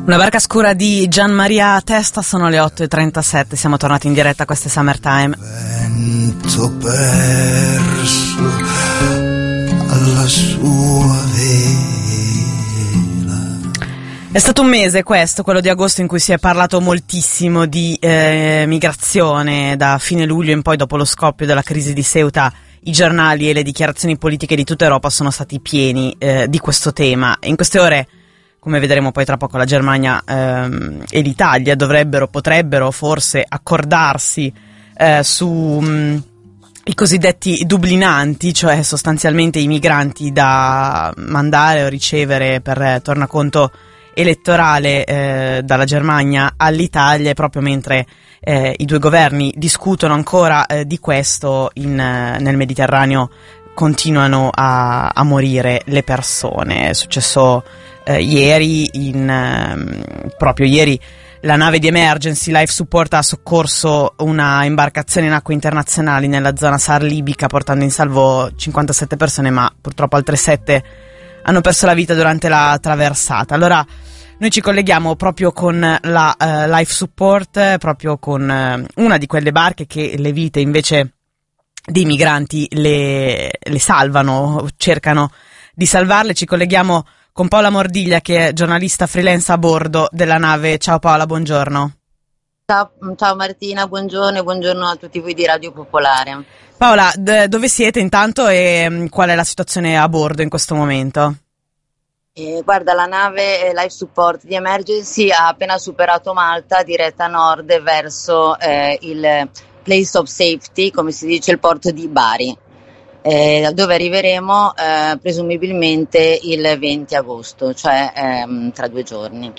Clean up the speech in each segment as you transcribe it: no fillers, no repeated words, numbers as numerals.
Una barca scura di Gian Maria Testa, sono le 8:37, siamo tornati in diretta, questo è Summertime. Vento perso alla sua vela. È stato un mese questo, quello di agosto, in cui si è parlato moltissimo di migrazione. Da fine luglio in poi, dopo lo scoppio della crisi di Ceuta, i giornali e le dichiarazioni politiche di tutta Europa sono stati pieni di questo tema. In queste ore, come vedremo poi tra poco, la Germania e l'Italia potrebbero forse accordarsi su i cosiddetti dublinanti, cioè sostanzialmente i migranti da mandare o ricevere per tornaconto elettorale dalla Germania all'Italia, e proprio mentre i due governi discutono ancora di questo, nel Mediterraneo continuano a morire le persone. È successo ieri, proprio ieri, la nave di Emergency Life Support ha soccorso una imbarcazione in acque internazionali nella zona SAR libica, portando in salvo 57 persone, ma purtroppo altre 7 hanno perso la vita durante la traversata. Allora noi ci colleghiamo proprio con la Life Support, proprio con una di quelle barche che le vite invece dei migranti le salvano, cercano di salvarle. Ci colleghiamo con Paola Mordiglia, che è giornalista freelance a bordo della nave. Ciao Paola, buongiorno. Ciao Martina, buongiorno e buongiorno a tutti voi di Radio Popolare. Paola, dove siete intanto e qual è la situazione a bordo in questo momento? Guarda, la nave Life Support di Emergency ha appena superato Malta, diretta a nord verso il Place of Safety, come si dice, il porto di Bari, dove arriveremo presumibilmente il 20 agosto, cioè tra 2 giorni.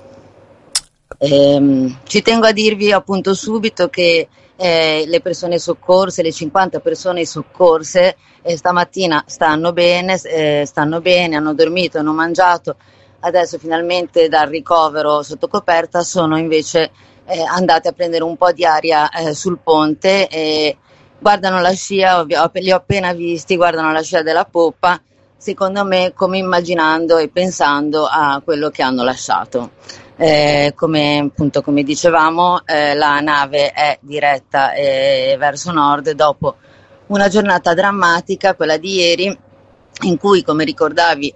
Ci tengo a dirvi appunto subito che le persone soccorse, le 50 persone soccorse, stamattina stanno bene, hanno dormito, hanno mangiato. Adesso finalmente dal ricovero sotto coperta sono invece andate a prendere un po' di aria sul ponte e guardano la scia, li ho appena visti, guardano la scia della poppa, secondo me come immaginando e pensando a quello che hanno lasciato. Come dicevamo, la nave è diretta verso nord dopo una giornata drammatica, quella di ieri, in cui, come ricordavi,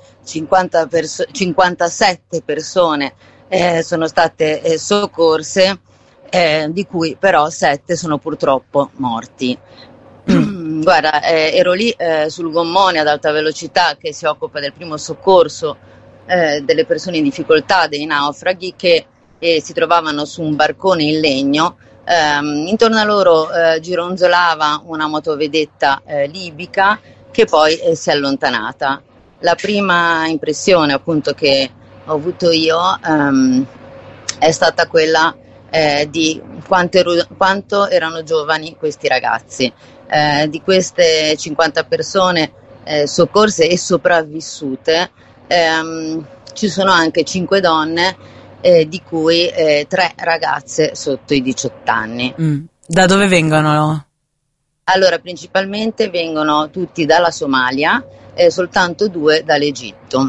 57 persone sono state soccorse, di cui però 7 sono purtroppo morti. Guarda, ero lì sul gommone ad alta velocità che si occupa del primo soccorso delle persone in difficoltà, dei naufraghi che si trovavano su un barcone in legno. Intorno a loro gironzolava una motovedetta libica che poi si è allontanata. La prima impressione appunto che ho avuto io è stata quella di quanto erano giovani questi ragazzi. Di queste 50 persone soccorse e sopravvissute, ci sono anche 5 donne, di cui 3 ragazze sotto i 18 anni. Da dove vengono? Allora, principalmente vengono tutti dalla Somalia, soltanto 2 dall'Egitto.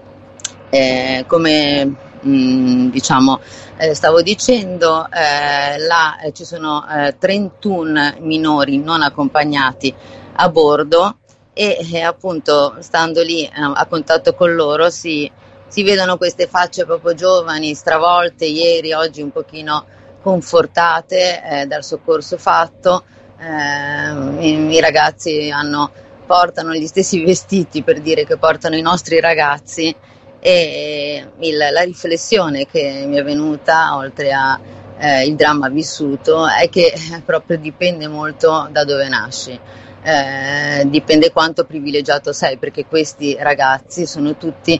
Come stavo dicendo, là ci sono 31 minori non accompagnati a bordo e appunto stando lì a contatto con loro si vedono queste facce proprio giovani, stravolte ieri, oggi un pochino confortate dal soccorso fatto. I ragazzi portano gli stessi vestiti, per dire, che portano i nostri ragazzi, e la riflessione che mi è venuta, oltre a il dramma vissuto, è che proprio dipende molto da dove nasci, dipende quanto privilegiato sei, perché questi ragazzi sono tutti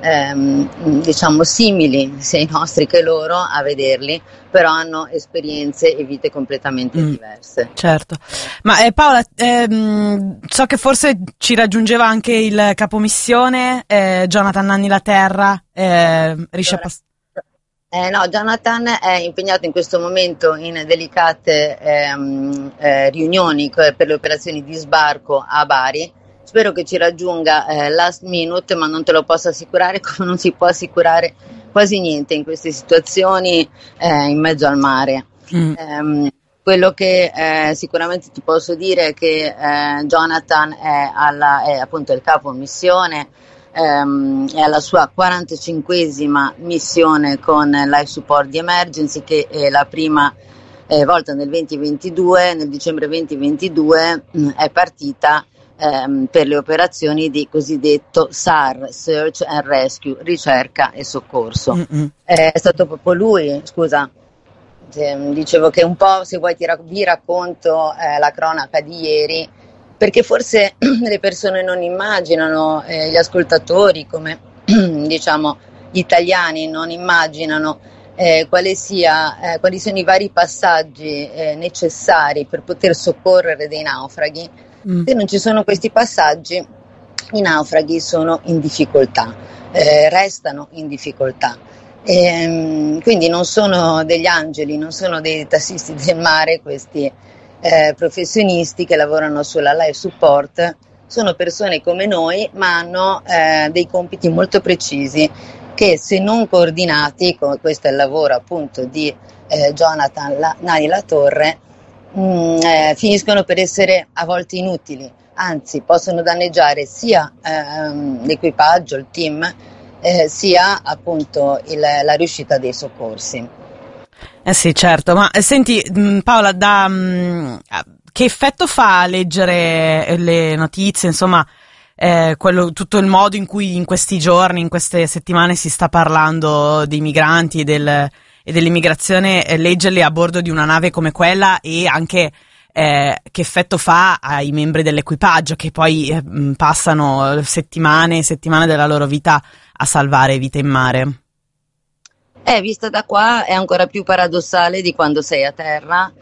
simili sia i nostri che loro a vederli, però hanno esperienze e vite completamente diverse. Certo, ma Paola, so che forse ci raggiungeva anche il capomissione Jonathan Nanni Laterra, riesce a passare? No, Jonathan è impegnato in questo momento in delicate riunioni per le operazioni di sbarco a Bari. Spero che ci raggiunga last minute, ma non te lo posso assicurare, come non si può assicurare quasi niente in queste situazioni in mezzo al mare. Quello che sicuramente ti posso dire è che Jonathan è appunto il capo missione, è alla sua 45esima missione con Life Support di Emergency, che è la prima volta nel dicembre 2022 è partita per le operazioni di cosiddetto SAR, Search and Rescue, ricerca e soccorso. È stato proprio lui, scusa, dicevo che un po', se vuoi vi racconto la cronaca di ieri, perché forse le persone non immaginano, gli ascoltatori come diciamo gli italiani non immaginano quali sono i vari passaggi necessari per poter soccorrere dei naufraghi. Se non ci sono questi passaggi, i naufraghi sono in difficoltà, restano in difficoltà. Quindi non sono degli angeli, non sono dei tassisti del mare questi professionisti che lavorano sulla life support, sono persone come noi, ma hanno dei compiti molto precisi che, se non coordinati, come questo è il lavoro appunto di Jonathan Nani Latorre, finiscono per essere a volte inutili, anzi possono danneggiare sia l'equipaggio, il team, sia appunto la riuscita dei soccorsi. Sì, certo, ma senti Paola, che effetto fa leggere le notizie, insomma, tutto il modo in cui in questi giorni, in queste settimane si sta parlando dei migranti e dell'immigrazione, leggerli a bordo di una nave come quella, e anche che effetto fa ai membri dell'equipaggio che poi passano settimane e settimane della loro vita a salvare vite in mare? Vista da qua è ancora più paradossale di quando sei a terra,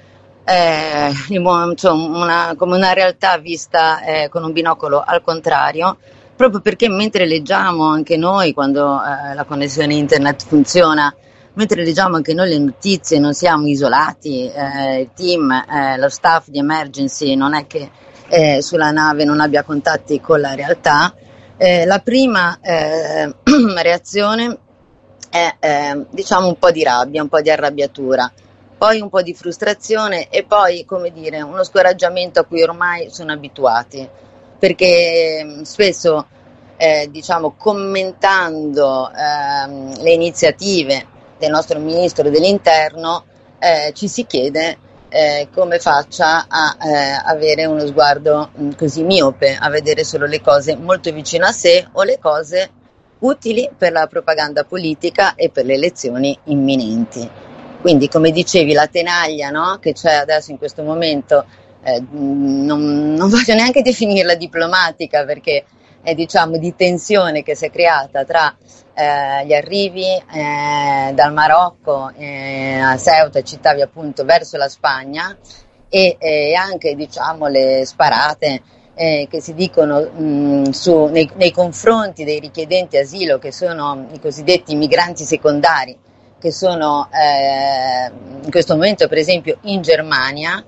come una realtà vista con un binocolo al contrario, proprio perché mentre leggiamo anche noi, quando la connessione internet funziona, mentre leggiamo anche noi le notizie, non siamo isolati, il team, lo staff di Emergency non è che sulla nave non abbia contatti con la realtà. La prima reazione è diciamo un po' di rabbia, un po' di arrabbiatura, poi un po' di frustrazione e poi, come dire, uno scoraggiamento a cui ormai sono abituati, perché spesso diciamo commentando le iniziative del nostro ministro dell'interno ci si chiede come faccia a avere uno sguardo così miope, a vedere solo le cose molto vicino a sé o le cose utili per la propaganda politica e per le elezioni imminenti. Quindi, come dicevi, la tenaglia, no, che c'è adesso in questo momento, non voglio neanche definirla diplomatica, perché è diciamo di tensione che si è creata tra gli arrivi dal Marocco a Ceuta, citavi appunto, verso la Spagna, e anche diciamo le sparate che si dicono nei confronti dei richiedenti asilo, che sono i cosiddetti migranti secondari, che sono in questo momento per esempio in Germania,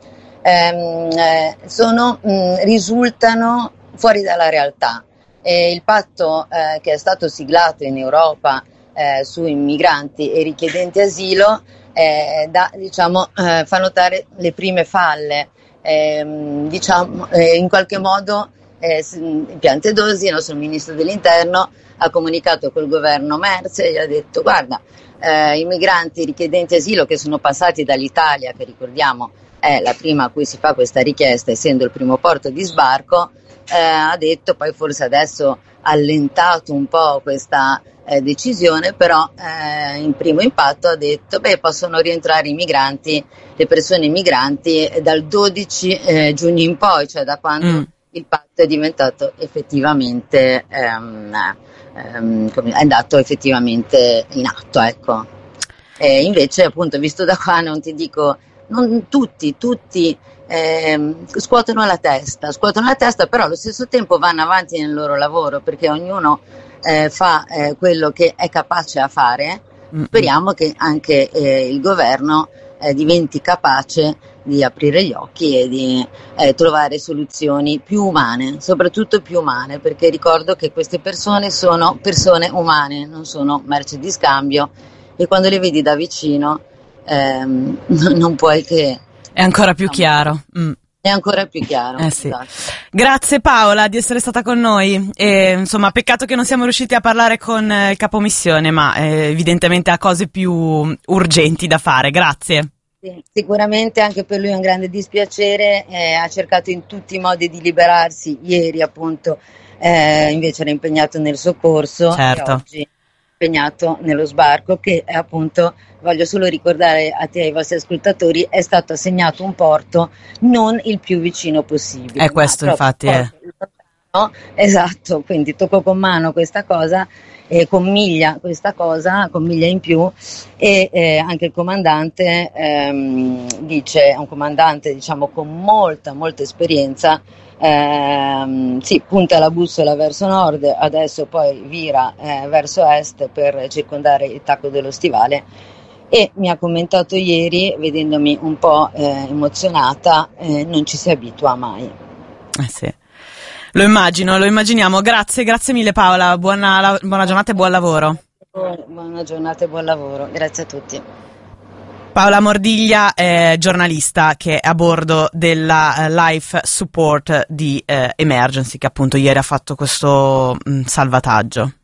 risultano fuori dalla realtà. Il patto che è stato siglato in Europa sui migranti e richiedenti asilo fa notare le prime falle. In qualche modo Piantedosi, il nostro ministro dell'interno, ha comunicato col governo Merz e gli ha detto: guarda, i migranti richiedenti asilo che sono passati dall'Italia, che ricordiamo è la prima a cui si fa questa richiesta, essendo il primo porto di sbarco, ha detto, poi forse adesso ha allentato un po' questa decisione, però in primo impatto ha detto possono rientrare i migranti, le persone migranti dal 12 giugno in poi, cioè da quando il patto è diventato effettivamente è andato effettivamente in atto, ecco. Invece appunto, visto da qua, non ti dico, non tutti scuotono la testa, però allo stesso tempo vanno avanti nel loro lavoro, perché ognuno fa quello che è capace a fare. Speriamo che anche il governo diventi capace di aprire gli occhi e di trovare soluzioni più umane, soprattutto più umane, perché ricordo che queste persone sono persone umane, non sono merce di scambio, e quando le vedi da vicino non puoi che... È ancora più chiaro. È ancora più chiaro. Sì. Esatto. Grazie Paola di essere stata con noi. Insomma, peccato che non siamo riusciti a parlare con il capomissione, ma evidentemente ha cose più urgenti da fare. Grazie. Sì, sicuramente anche per lui è un grande dispiacere, ha cercato in tutti i modi di liberarsi. Ieri appunto invece era impegnato nel soccorso, certo. E oggi è impegnato nello sbarco, che appunto, voglio solo ricordare a te e ai vostri ascoltatori, è stato assegnato un porto non il più vicino possibile. Questo infatti è. Esatto, quindi tocco con mano questa cosa, con miglia in più, e anche il comandante dice, è un comandante diciamo con molta esperienza, sì, punta la bussola verso nord, adesso poi vira verso est per circondare il tacco dello stivale, e mi ha commentato ieri, vedendomi un po' emozionata, non ci si abitua mai. Sì. Lo immaginiamo. Grazie mille Paola, buona giornata e buon lavoro. Buona giornata e buon lavoro, grazie a tutti. Paola Mordiglia è giornalista che è a bordo della Life Support di Emergency, che appunto ieri ha fatto questo salvataggio.